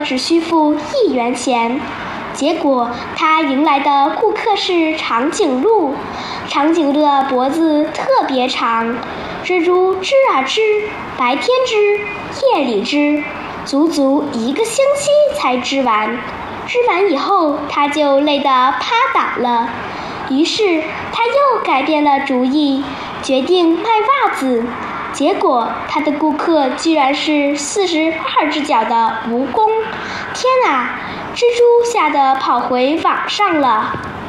只需付1元钱。结果他迎来的顾客是长颈鹿。长颈鹿的脖子特别长，蜘蛛织啊织，白天织，夜里织，足足1个星期才织完。织完以后，他就累得趴倒了。于是他又改变了主意，决定卖袜子。结果他的顾客居然是42只脚的蜈蚣。天啊！蜘蛛吓得跑回网上了。